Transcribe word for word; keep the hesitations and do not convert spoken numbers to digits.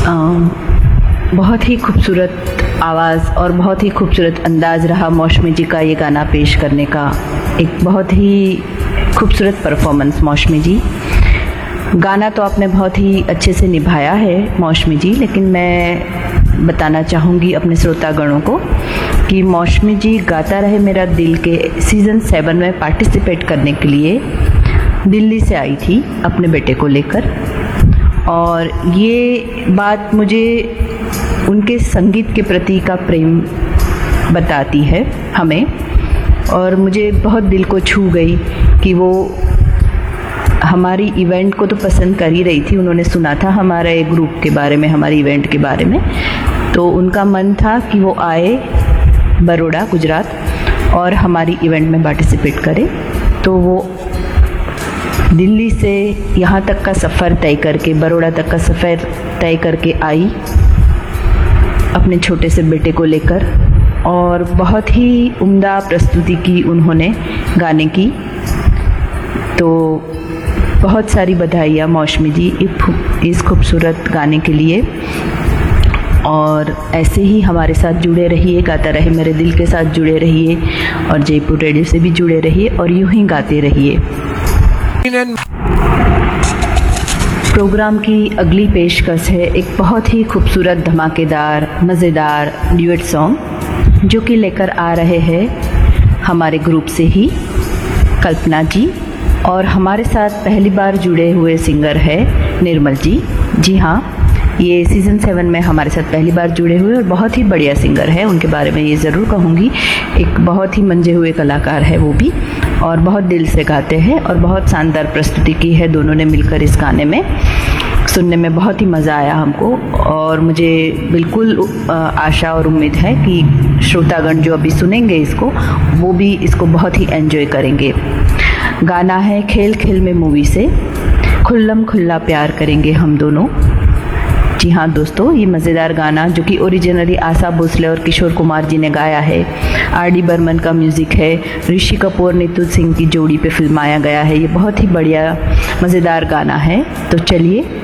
अम, बहुत ही खूबसूरत आवाज़ और बहुत ही खूबसूरत अंदाज़ रहा मौशमी जी का ये गाना पेश करने का। एक बहुत ही खूबसूरत परफॉर्मेंस मौशमी जी। गाना तो आपने बहुत ही अच्छे से निभाया है मौशमी जी, लेकिन मैं बताना चाहूँगी अपने श्रोतागणों को कि मौशमी जी गाता रहे मेरा दिल के सीज़न सेवन में पार्टिसिपेट करने के लिए दिल्ली से आई थी अपने बेटे को लेकर, और ये बात मुझे उनके संगीत के प्रति का प्रेम बताती है हमें, और मुझे बहुत दिल को छू गई कि वो हमारी इवेंट को तो पसंद कर ही रही थी। उन्होंने सुना था हमारे ग्रुप के बारे में, हमारे इवेंट के बारे में, तो उनका मन था कि वो आए बड़ौदा गुजरात और हमारी इवेंट में पार्टिसिपेट करे। तो वो दिल्ली से यहाँ तक का सफ़र तय करके, बड़ौदा तक का सफ़र तय करके आई अपने छोटे से बेटे को लेकर, और बहुत ही उम्दा प्रस्तुति की उन्होंने गाने की। तो बहुत सारी बधाइयाँ मौशमी जी इस खूबसूरत गाने के लिए, और ऐसे ही हमारे साथ जुड़े रहिए, गाता रहे मेरे दिल के साथ जुड़े रहिए, और जयपुर रेडियो से भी जुड़े रहिए, और यूं ही गाते रहिए। प्रोग्राम की अगली पेशकश है एक बहुत ही खूबसूरत, धमाकेदार, मज़ेदार ड्यूएट सॉन्ग, जो कि लेकर आ रहे हैं हमारे ग्रुप से ही कल्पना जी, और हमारे साथ पहली बार जुड़े हुए सिंगर है निर्मल जी। जी हाँ, ये सीज़न सेवन में हमारे साथ पहली बार जुड़े हुए और बहुत ही बढ़िया सिंगर है, उनके बारे में ये ज़रूर कहूँगी। एक बहुत ही मंजे हुए कलाकार है वो भी, और बहुत दिल से गाते हैं, और बहुत शानदार प्रस्तुति की है दोनों ने मिलकर इस गाने में। सुनने में बहुत ही मज़ा आया हमको, और मुझे बिल्कुल आशा और उम्मीद है कि श्रोतागण जो अभी सुनेंगे इसको, वो भी इसको बहुत ही एंजॉय करेंगे। गाना है खेल खेल में मूवी से, खुल्लम खुल्ला प्यार करेंगे हम दोनों। जी हाँ दोस्तों, ये मज़ेदार गाना जो कि ओरिजिनली आशा भोसले और किशोर कुमार जी ने गाया है, आर डी बर्मन का म्यूज़िक है, ऋषि कपूर नीतू सिंह की जोड़ी पे फिल्माया गया है। ये बहुत ही बढ़िया मज़ेदार गाना है। तो चलिए